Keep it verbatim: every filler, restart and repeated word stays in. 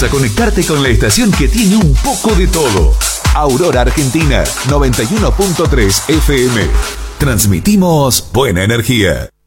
invitamos a conectarte con la estación que tiene un poco de todo. Aurora Argentina, noventa y uno punto tres F M. Transmitimos buena energía.